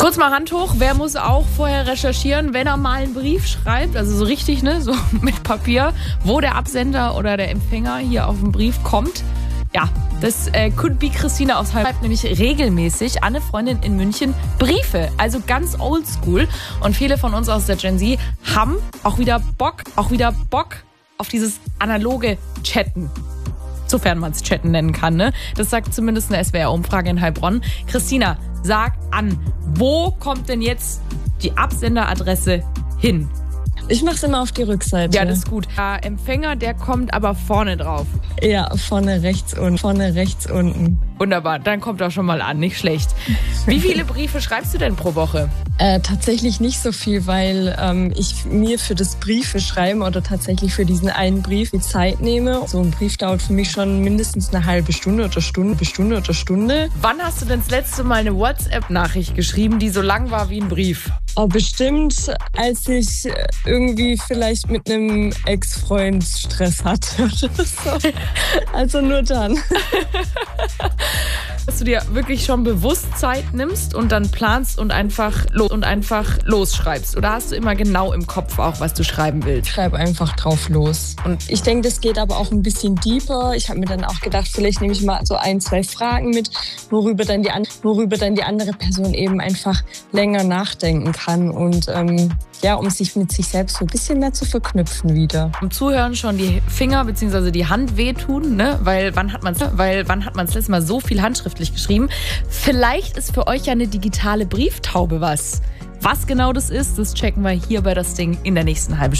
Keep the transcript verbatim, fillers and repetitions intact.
Kurz mal Hand hoch, wer muss auch vorher recherchieren, wenn er mal einen Brief schreibt, also so richtig, ne, so mit Papier, wo der Absender oder der Empfänger hier auf den Brief kommt. Ja, das äh, could be Christina aus Halb schreibt nämlich regelmäßig an eine Freundin in München Briefe, also ganz oldschool. Und viele von uns aus der Gen Z haben auch wieder Bock, auch wieder Bock auf dieses analoge Chatten. Sofern man es Chatten nennen kann, ne? Das sagt zumindest eine S W R-Umfrage in Heilbronn. Christina, sag an, wo kommt denn jetzt die Absenderadresse hin? Ich mach's immer auf die Rückseite. Ja, das ist gut. Der Empfänger, der kommt aber vorne drauf. Ja, vorne rechts und vorne rechts unten. Wunderbar, dann kommt auch schon mal an, nicht schlecht. Wie viele Briefe schreibst du denn pro Woche? Äh, tatsächlich nicht so viel, weil ähm, ich mir für das Briefe schreiben oder tatsächlich für diesen einen Brief die Zeit nehme. So ein Brief dauert für mich schon mindestens eine halbe Stunde oder Stunde, Stunde oder Stunde. Wann hast du denn das letzte Mal eine WhatsApp-Nachricht geschrieben, die so lang war wie ein Brief? Oh, bestimmt, als ich irgendwie vielleicht mit einem Ex-Freund Stress hatte oder so. Also nur dann. Dass du dir wirklich schon bewusst Zeit nimmst und dann planst und einfach, lo- und einfach losschreibst? Oder hast du immer genau im Kopf auch, was du schreiben willst? Ich schreibe einfach drauf los. Und ich denke, das geht aber auch ein bisschen deeper. Ich habe mir dann auch gedacht, vielleicht nehme ich mal so ein, zwei Fragen mit, worüber dann die, an- worüber dann die andere Person eben einfach länger nachdenken kann. Und ähm, ja, um sich mit sich selbst so ein bisschen mehr zu verknüpfen wieder. Im Zuhören schon die Finger bzw. die Hand wehtun, ne? Weil wann hat man es weil wann hat man das letzte Mal so viel handschriftlich geschrieben? Vielleicht ist für euch ja eine digitale Brieftaube was. Was genau das ist, das checken wir hier bei das Ding in der nächsten halben Stunde.